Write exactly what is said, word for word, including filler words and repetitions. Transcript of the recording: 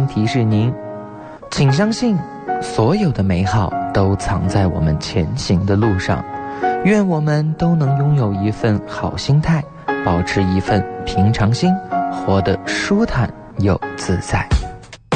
心提示您，请相信所有的美好都藏在我们前行的路上。愿我们都能拥有一份好心态，保持一份平常心，活得舒坦又自在。